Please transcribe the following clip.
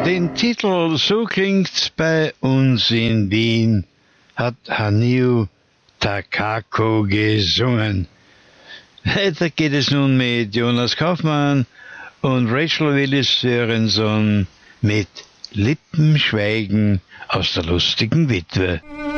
Den Titel "So klingt's bei uns in Wien" hat Haniu Takako gesungen. Weiter geht es nun mit Jonas Kaufmann und Rachel Willis Sörenson mit Lippenschweigen aus der lustigen Witwe.